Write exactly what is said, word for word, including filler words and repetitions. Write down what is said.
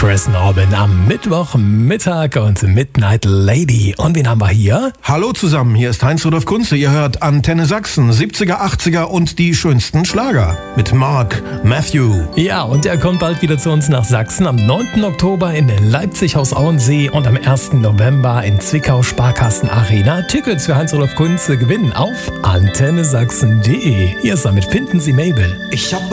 Chris Norman am Mittwochmittag und Midnight Lady. Und wen haben wir hier? Hallo zusammen, hier ist Heinz-Rudolf Kunze. Ihr hört Antenne Sachsen, siebziger, achtziger und die schönsten Schlager mit Mark Matthew. Ja, und er kommt bald wieder zu uns nach Sachsen. Am neunten Oktober in Leipzig Haus Auensee und am ersten November in Zwickau Sparkassen Arena. Tickets für Heinz-Rudolf Kunze gewinnen auf antenne sachsen punkt de. Hier ist damit Finden Sie Mabel. Ich hab